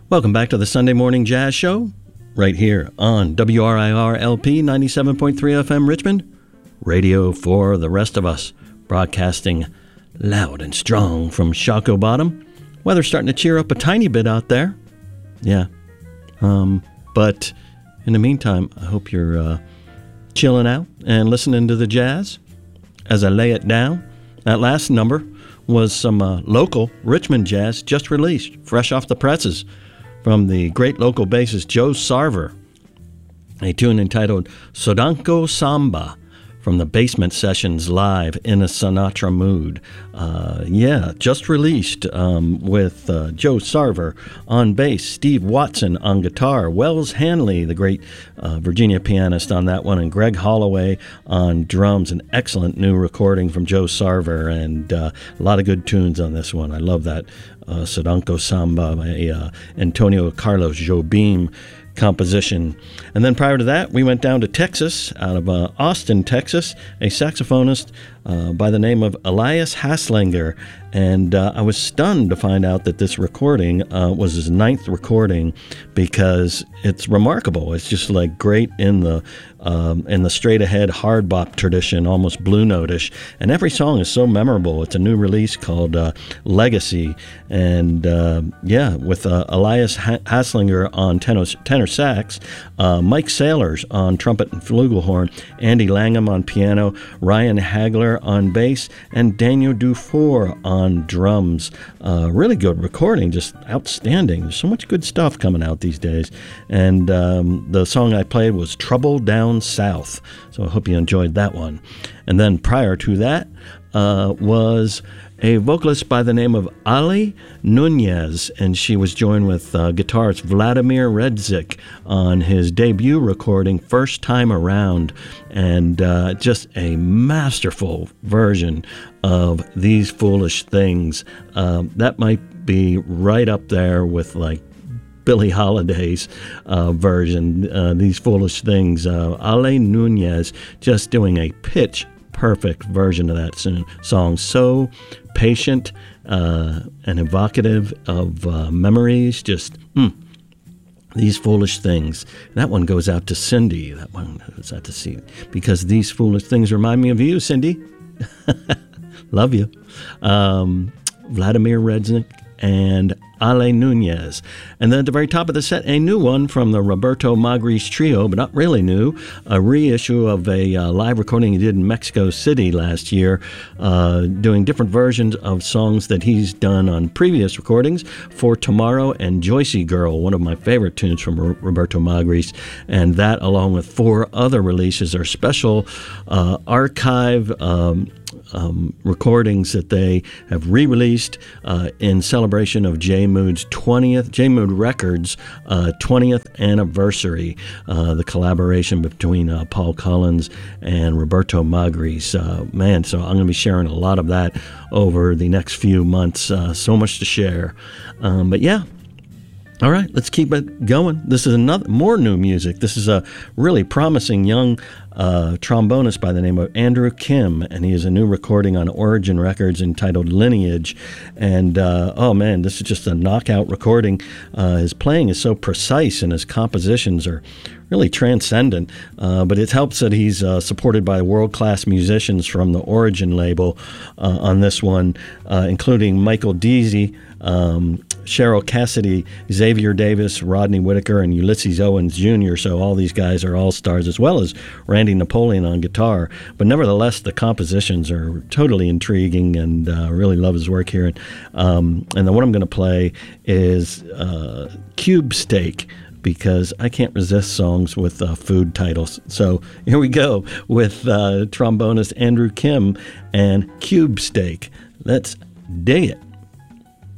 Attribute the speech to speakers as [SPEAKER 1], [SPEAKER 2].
[SPEAKER 1] Welcome back to the Sunday Morning Jazz Show, right here on WRIR LP 97.3 FM Richmond, radio for the rest of us, broadcasting loud and strong from Shockoe Bottom. Weather's starting to cheer up a tiny bit out there. Yeah. But in the meantime, I hope you're chilling out and listening to the jazz as I lay it down. That last number was some local Richmond jazz just released, fresh off the presses, from the great local bassist Joe Sarver, a tune entitled Sodanko Samba from the Basement Sessions Live in a Sinatra Mood. Just released with Joe Sarver on bass, Steve Watson on guitar, Wells Hanley, the great Virginia pianist on that one, and Greg Holloway on drums. An excellent new recording from Joe Sarver, and a lot of good tunes on this one. I love that Sodanko Samba by Antonio Carlos Jobim composition. And then prior to that, we went down to Texas, out of Austin, Texas, a saxophonist by the name of Elias Haslinger. And I was stunned to find out that this recording was his 9th recording, because it's remarkable. It's just like great in the straight ahead hard bop tradition, almost blue notish. And every song is so memorable. It's a new release called Legacy. And with Elias Haslinger on tenor sax, Mike Saylors on trumpet and flugelhorn, Andy Langham on piano, Ryan Hagler on bass, and Daniel Dufour on drums. Really good recording, just outstanding. There's so much good stuff coming out these days. And the song I played was Trouble Down South. So I hope you enjoyed that one. And then prior to that was a vocalist by the name of Ali Nunez, and she was joined with guitarist Vladimir Redzik on his debut recording, First Time Around, and just a masterful version of These Foolish Things. That might be right up there with like Billie Holiday's version, These Foolish Things. Ale Nunez just doing a pitch-perfect version of that song. So patient and evocative of memories. Just, These Foolish Things. That one goes out to Cindy. That one goes out to see, because these foolish things remind me of you, Cindy. Love you. Vladimir Redzik and Ale Nunez. And then at the very top of the set, a new one from the Roberto Magris Trio, but not really new, a reissue of a live recording he did in Mexico City last year, doing different versions of songs that he's done on previous recordings, For Tomorrow and Joycey Girl, one of my favorite tunes from Roberto Magris. And that, along with 4 other releases, are special archive recordings that they have re-released in celebration of J Mood Records 20th anniversary, the collaboration between Paul Collins and Roberto Magris. So I'm going to be sharing a lot of that over the next few months. So much to share. All right, let's keep it going. This is more new music. This is a really promising young trombonist by the name of Andrew Kim, and he has a new recording on Origin Records entitled Lineage. And this is just a knockout recording. His playing is so precise, and his compositions are really transcendent, but it helps that he's supported by world-class musicians from the Origin label on this one, including Michael Deasy, Cheryl Cassidy, Xavier Davis, Rodney Whitaker, and Ulysses Owens Jr. So all these guys are all-stars, as well as Randy Napoleon on guitar. But nevertheless, the compositions are totally intriguing, and I really love his work here. And then what I'm going to play is Cube Steak, because I can't resist songs with food titles. So here we go with trombonist Andrew Kim and Cube Steak. Let's dig it.